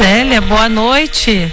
Célia, boa noite.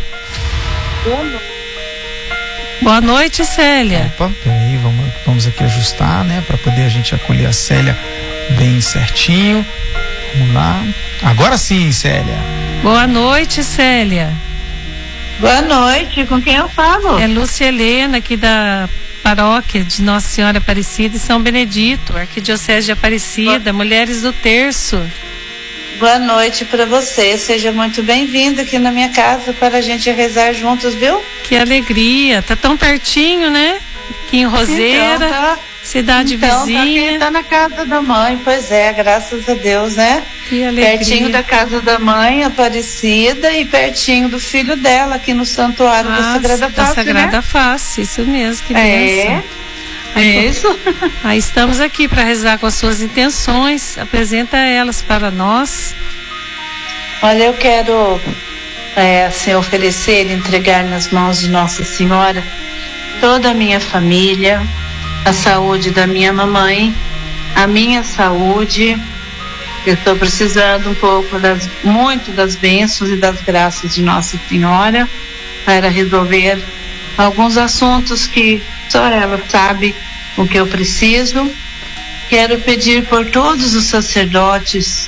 Boa noite, Célia. Opa, peraí, vamos aqui ajustar, né? Para poder a gente acolher a Célia bem certinho. Vamos lá. Agora sim, Célia. Boa noite, Célia. Boa noite, com quem eu falo? É Lúcia Helena, aqui da paróquia de Nossa Senhora Aparecida e São Benedito, Arquidiocese de Aparecida, Mulheres do Terço. Boa noite para você, seja muito bem-vindo aqui na minha casa para a gente rezar juntos, viu? Que alegria, tá tão pertinho, né? Aqui em Roseira, então, cidade vizinha. Tá na casa da mãe, pois é, graças a Deus, né? Que alegria. Pertinho da casa da mãe, Aparecida, e pertinho do filho dela, aqui no Santuário da Sagrada Face, da Sagrada né? Face, isso mesmo, que bênção. Isso. Aí estamos aqui para rezar com as suas intenções, apresenta elas para nós. Olha, eu quero assim, oferecer e entregar nas mãos de Nossa Senhora toda a minha família, a saúde da minha mamãe, a minha saúde. Eu estou precisando um pouco muito das bênçãos e das graças de Nossa Senhora para resolver alguns assuntos que só ela sabe o que eu preciso. Quero pedir por todos os sacerdotes,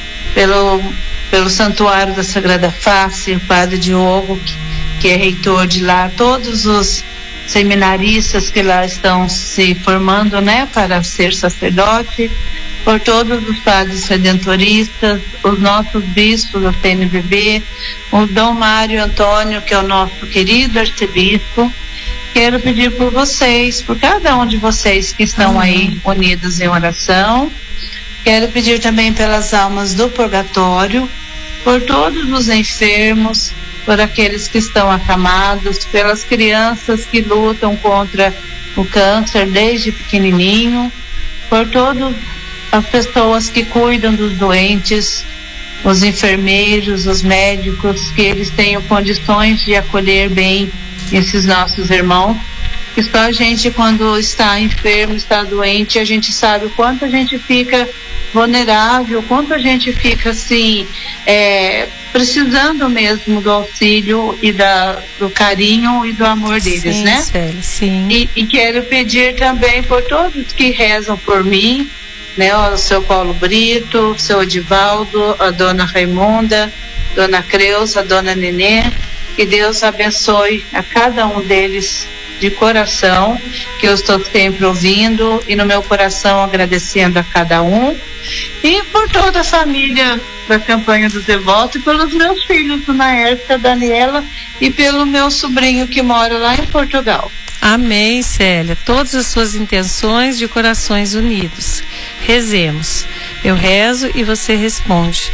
pelo Santuário da Sagrada Face, o Padre Diogo, que é reitor de lá, todos os seminaristas que lá estão se formando, né, para ser sacerdote, por todos os padres redentoristas, os nossos bispos da CNBB, o Dom Mário Antônio, que é o nosso querido arcebispo. Quero pedir por vocês, por cada um de vocês que estão aí unidos em oração. Quero pedir também pelas almas do purgatório, por todos os enfermos, por aqueles que estão acamados, pelas crianças que lutam contra o câncer desde pequenininho, por todas as pessoas que cuidam dos doentes, os enfermeiros, os médicos, que eles tenham condições de acolher bem esses nossos irmãos. Que só a gente, quando está enfermo, está doente, a gente sabe o quanto a gente fica vulnerável, o quanto a gente fica assim, precisando mesmo do auxílio e do carinho e do amor deles, sim, né? Célia, sim. E quero pedir também por todos que rezam por mim, né? O seu Paulo Brito, o seu Edivaldo, a dona Raimunda, dona Creuza, a dona Nenê, que Deus abençoe a cada um deles de coração, que eu estou sempre ouvindo e no meu coração agradecendo a cada um, e por toda a família da Campanha dos Devotos, e pelos meus filhos, Dona Ércia, Daniela, e pelo meu sobrinho que mora lá em Portugal. Amém, Célia. Todas as suas intenções de corações unidos. Rezemos. Eu rezo e você responde.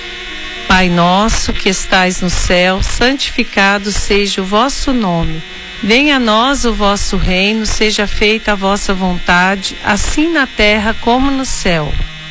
Pai nosso que estais no céu, santificado seja o vosso nome. Venha a nós o vosso reino, seja feita a vossa vontade, assim na terra como no céu.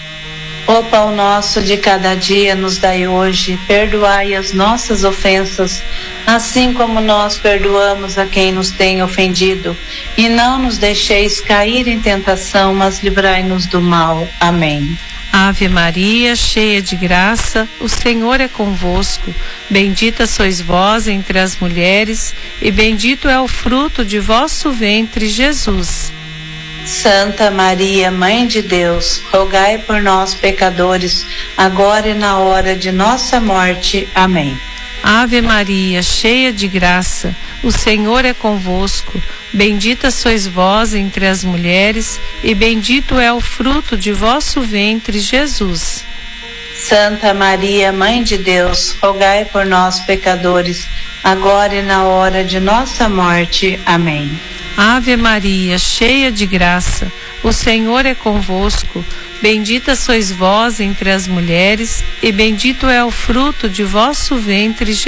O pão nosso de cada dia nos dai hoje, perdoai as nossas ofensas, assim como nós perdoamos a quem nos tem ofendido. E não nos deixeis cair em tentação, mas livrai-nos do mal. Amém. Ave Maria, cheia de graça, o Senhor é convosco. Bendita sois vós entre as mulheres, e bendito é o fruto de vosso ventre, Jesus. Santa Maria, Mãe de Deus, rogai por nós, pecadores, agora e na hora de nossa morte. Amém. Ave Maria, cheia de graça, o Senhor é convosco. Bendita sois vós entre as mulheres, e bendito é o fruto de vosso ventre, Jesus. Santa Maria, Mãe de Deus, rogai por nós, pecadores, agora e na hora de nossa morte. Amém. Ave Maria, cheia de graça, o Senhor é convosco. Bendita sois vós entre as mulheres, e bendito é o fruto de vosso ventre, Jesus.